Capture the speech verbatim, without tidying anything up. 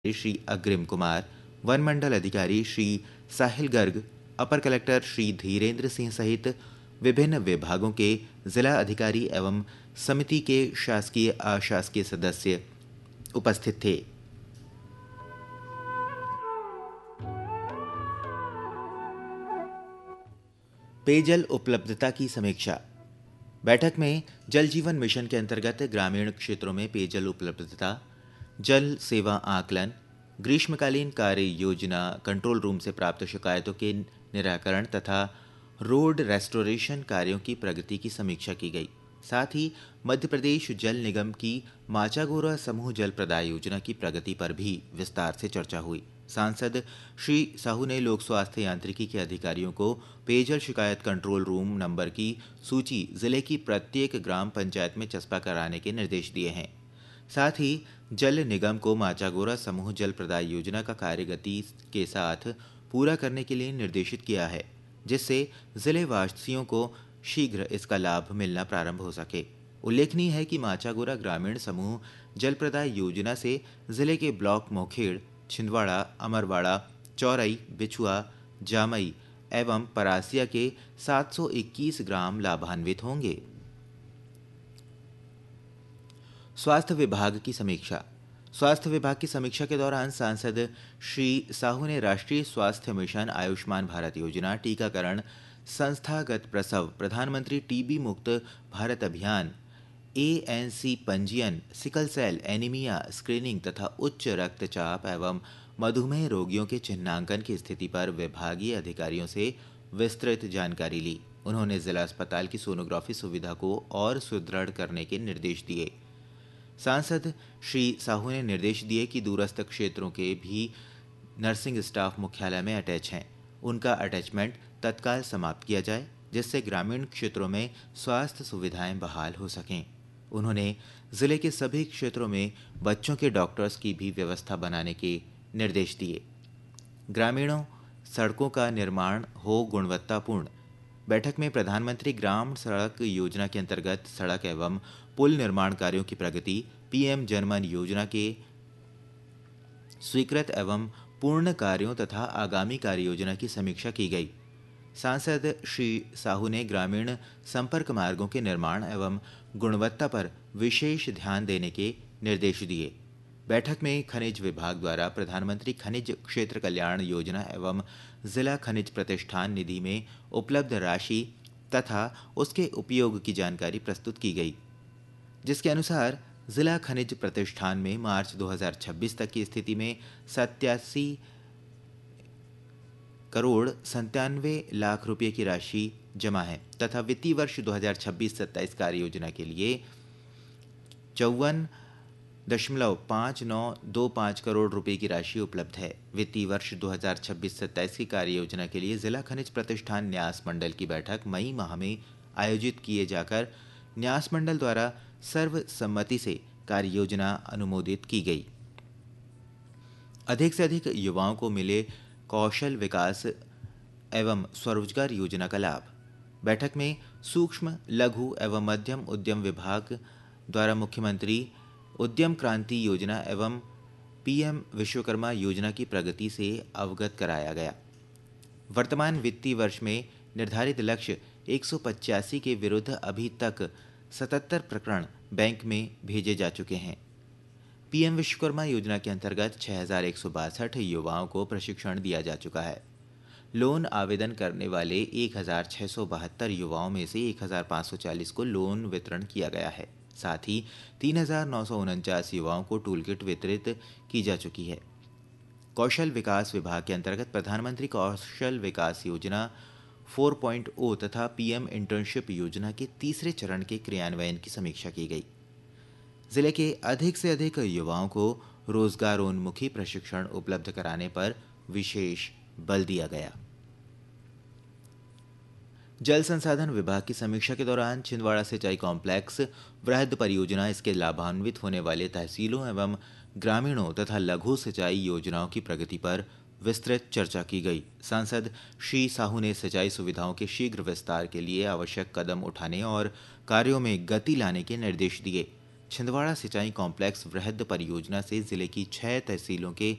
श्री अग्रिम कुमार, वन मंडल अधिकारी श्री साहिल गर्ग, अपर कलेक्टर श्री धीरेन्द्र सिंह सहित विभिन्न विभागों के जिला अधिकारी एवं समिति के शासकीय अशासकीय सदस्य उपस्थित थे। पेयजल उपलब्धता की समीक्षा। बैठक में जल जीवन मिशन के अंतर्गत ग्रामीण क्षेत्रों में पेयजल उपलब्धता, जल सेवा आकलन, ग्रीष्मकालीन कार्य योजना, कंट्रोल रूम से प्राप्त शिकायतों के निराकरण तथा रोड रेस्टोरेशन कार्यों की प्रगति की समीक्षा की गई। साथ ही मध्य प्रदेश जल निगम की माचागोरा समूह जल प्रदाय योजना की प्रगति पर भी विस्तार से चर्चा हुई। सांसद श्री साहू ने लोक स्वास्थ्य यांत्रिकी के अधिकारियों को पेयजल शिकायत कंट्रोल रूम नंबर की सूची जिले की प्रत्येक ग्राम पंचायत में चस्पा कराने के निर्देश दिए हैं। साथ ही जल निगम को माचागोरा समूह जल प्रदाय योजना का कार्य गति के साथ पूरा करने के लिए निर्देशित किया है, जिससे जिले वासियों को शीघ्र इसका लाभ मिलना प्रारंभ हो सके। उल्लेखनीय है कि माचागोरा ग्रामीण समूह जल प्रदाय योजना से जिले के ब्लॉक मोखेड़, छिंदवाड़ा, अमरवाड़ा, चौरई, बिछुआ, जामई एवं परासिया के सात सौ इक्कीस ग्राम लाभान्वित होंगे। स्वास्थ्य विभाग की समीक्षा। स्वास्थ्य विभाग की समीक्षा के दौरान सांसद श्री साहू ने राष्ट्रीय स्वास्थ्य मिशन, आयुष्मान भारत योजना, टीकाकरण, संस्थागत प्रसव, प्रधानमंत्री टीबी मुक्त भारत अभियान, एएनसी पंजीयन, सिकल सेल एनीमिया स्क्रीनिंग तथा उच्च रक्तचाप एवं मधुमेह रोगियों के चिन्हांकन की स्थिति पर विभागीय अधिकारियों से विस्तृत जानकारी ली। उन्होंने जिला अस्पताल की सोनोग्राफी सुविधा को और सुदृढ़ करने के निर्देश दिए। सांसद श्री साहू ने निर्देश दिए कि दूरस्थ क्षेत्रों के भी नर्सिंग स्टाफ मुख्यालय में अटैच हैं, उनका अटैचमेंट तत्काल समाप्त किया जाए, जिससे ग्रामीण क्षेत्रों में स्वास्थ्य सुविधाएं बहाल हो सकें। उन्होंने जिले के सभी क्षेत्रों में बच्चों के डॉक्टर्स की भी व्यवस्था बनाने के निर्देश दिए। ग्रामीणों सड़कों का निर्माण हो गुणवत्तापूर्ण। बैठक में प्रधानमंत्री ग्राम सड़क योजना के अंतर्गत सड़क एवं पुल निर्माण कार्यों की प्रगति, पीएम जनमन योजना के स्वीकृत एवं पूर्ण कार्यों तथा आगामी कार्य योजना की समीक्षा की गई। सांसद श्री साहू ने ग्रामीण संपर्क मार्गों के निर्माण एवं गुणवत्ता पर विशेष ध्यान देने के निर्देश दिए। बैठक में खनिज विभाग द्वारा प्रधानमंत्री खनिज क्षेत्र कल्याण योजना एवं जिला खनिज प्रतिष्ठान निधि में उपलब्ध राशि तथा उसके उपयोग की जानकारी प्रस्तुत की गई, जिसके अनुसार जिला खनिज प्रतिष्ठान में मार्च दो हज़ार छब्बीस तक की स्थिति में सत्तासी करोड़ संतानवे लाख रुपए की राशि जमा है तथा वित्तीय वर्ष दो हज़ार छब्बीस सत्ताईस कार्य योजना के लिए चौवन दशमलव पाँच नौ दो पाँच करोड़ रुपए की राशि उपलब्ध है। वित्तीय वर्ष दो हज़ार छब्बीस सत्ताईस की कार्य योजना के लिए जिला खनिज प्रतिष्ठान न्यास मंडल की बैठक मई माह में आयोजित किए जाकर न्यास मंडल द्वारा सर्वसम्मति से कार्य योजना अनुमोदित की गई। अधिक से अधिक युवाओं को मिले कौशल विकास एवं स्वरोजगार योजना का लाभ। बैठक में सूक्ष्म, लघु एवं मध्यम उद्यम विभाग द्वारा मुख्यमंत्री उद्यम क्रांति योजना एवं पीएम विश्वकर्मा योजना की प्रगति से अवगत कराया गया। वर्तमान वित्तीय वर्ष में निर्धारित लक्ष्य एक सौ पचासी के विरुद्ध अभी तक सतहत्तर प्रकरण बैंक में भेजे जा चुके हैं। पीएम विश्वकर्मा योजना के अंतर्गत छह हज़ार एक सौ बासठ युवाओं को प्रशिक्षण दिया जा चुका है। लोन आवेदन करने वाले एक हज़ार छह सौ बहत्तर युवाओं में से एक हज़ार पाँच सौ चालीस को लोन वितरण किया गया है। साथ ही तीन हज़ार नौ सौ उनचास युवाओं को टूल किट वितरित की जा चुकी है। कौशल विकास विभाग के अंतर्गत प्रधानमंत्री कौशल विकास योजना चार पॉइंट ज़ीरो तथा पीएम इंटर्नशिप योजना के तीसरे चरण के क्रियान्वयन की समीक्षा की गई। जिले के अधिक से अधिक युवाओं को रोजगारोन्मुखी प्रशिक्षण उपलब्ध कराने पर विशेष बल दिया गया। जल संसाधन विभाग की समीक्षा के दौरान छिंदवाड़ा सिंचाई कॉम्प्लेक्स वृहद परियोजना, इसके लाभान्वित होने वाले तहसीलों एवं ग्रामीणों तथा लघु सिंचाई योजनाओं की प्रगति पर विस्तृत चर्चा की गई। सांसद श्री साहू ने सिंचाई सुविधाओं के शीघ्र विस्तार के लिए आवश्यक कदम उठाने और कार्यों में गति लाने के निर्देश दिए। छिंदवाड़ा सिंचाई कॉम्प्लेक्स वृहद परियोजना से जिले की छह तहसीलों के